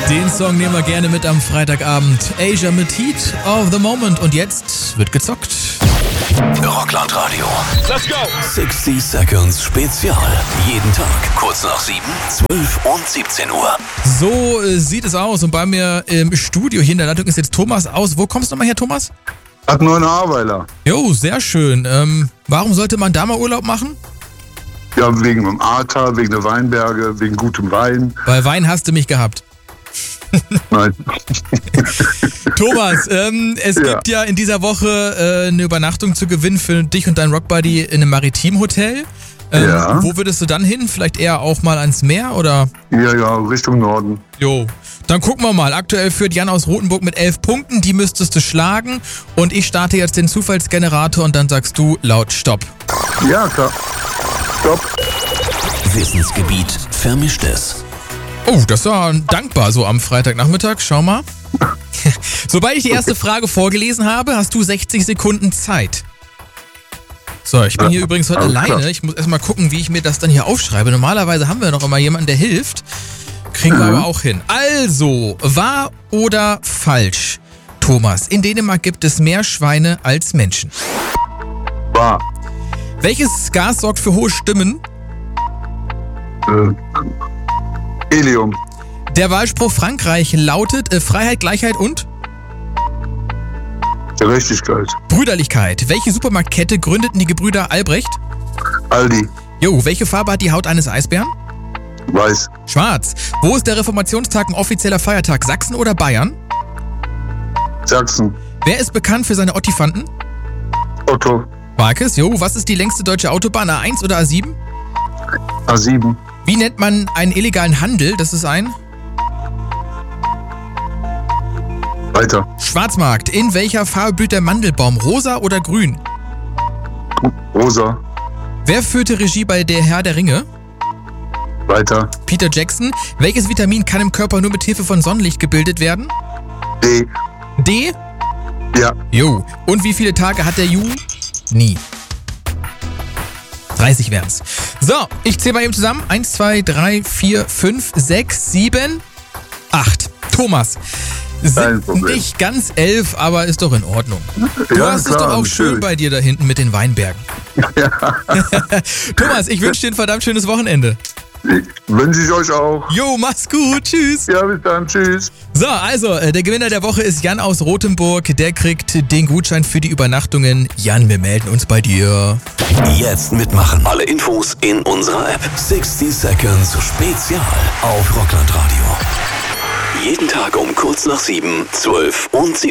Den Song nehmen wir gerne mit am Freitagabend. Asia mit Heat of the Moment. Und jetzt wird gezockt. Rockland Radio. Let's go! 60 Seconds Spezial. Jeden Tag kurz nach 7, 12 und 17 Uhr. So sieht es aus. Und bei mir im Studio hier in der Leitung ist jetzt Thomas aus. Wo kommst du nochmal her, Thomas? Bad Neuenahr-Weiler. Jo, sehr schön. Warum sollte man da mal Urlaub machen? Ja, wegen dem Ahrtal, wegen der Weinberge, wegen gutem Wein. Bei Wein hast du mich gehabt. Nein. Thomas, es gibt ja in dieser Woche eine Übernachtung zu gewinnen für dich und dein Rockbuddy in einem Maritimhotel. Ja. Wo würdest du dann hin? Vielleicht eher auch mal ans Meer, oder? Ja, Richtung Norden. Jo, dann gucken wir mal. Aktuell führt Jan aus Rothenburg mit 11 Punkten. Die müsstest du schlagen. Und ich starte jetzt den Zufallsgenerator und dann sagst du laut Stopp. Ja, klar. Stopp. Wissensgebiet Vermischtes. Oh, das war dankbar so am Freitagnachmittag. Schau mal. Sobald ich die erste Frage vorgelesen habe, hast du 60 Sekunden Zeit. So, ich bin hier übrigens heute alleine. Klar. Ich muss erstmal gucken, wie ich mir das dann hier aufschreibe. Normalerweise haben wir noch immer jemanden, der hilft. Kriegen wir aber auch hin. Also, wahr oder falsch? Thomas, in Dänemark gibt es mehr Schweine als Menschen. Wahr. Welches Gas sorgt für hohe Stimmen? Helium. Der Wahlspruch Frankreich lautet Freiheit, Gleichheit und Gerechtigkeit. Brüderlichkeit. Welche Supermarktkette gründeten die Gebrüder Albrecht? Aldi. Jo, welche Farbe hat die Haut eines Eisbären? Weiß. Schwarz. Wo ist der Reformationstag ein offizieller Feiertag? Sachsen oder Bayern? Sachsen. Wer ist bekannt für seine Ottifanten? Otto. Markus, jo, was ist die längste deutsche Autobahn? A1 oder A7? A7. Wie nennt man einen illegalen Handel? Das ist ein Weiter. Schwarzmarkt. In welcher Farbe blüht der Mandelbaum? Rosa oder grün? Rosa. Wer führte Regie bei Der Herr der Ringe? Weiter. Peter Jackson. Welches Vitamin kann im Körper nur mit Hilfe von Sonnenlicht gebildet werden? D. D? Ja. Jo. Und wie viele Tage hat der Juni? Nie. 30 wären's. So, ich zähle mal eben zusammen. 1, 2, 3, 4, 5, 6, 7, 8. Thomas. Kein Sind Problem. nicht ganz 11, aber ist doch in Ordnung. Du Ja, hast es klar, doch auch schön natürlich. bei dir da hinten mit den Weinbergen. Thomas, ich wünsche dir ein verdammt schönes Wochenende. Wünsche ich euch auch. Jo, mach's gut. Tschüss. Ja, bis dann. Tschüss. So, also, der Gewinner der Woche ist Jan aus Rothenburg. Der kriegt den Gutschein für die Übernachtungen. Jan, wir melden uns bei dir. Jetzt mitmachen. Alle Infos in unserer App. 60 Seconds Spezial auf Rockland Radio. Jeden Tag um kurz nach 7, 12 und 17.